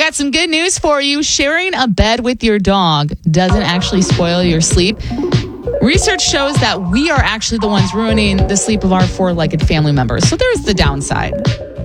got some good news for you. Sharing a bed with your dog doesn't actually spoil your sleep. Research shows that we are actually the ones ruining the sleep of our four-legged family members. So there's the downside.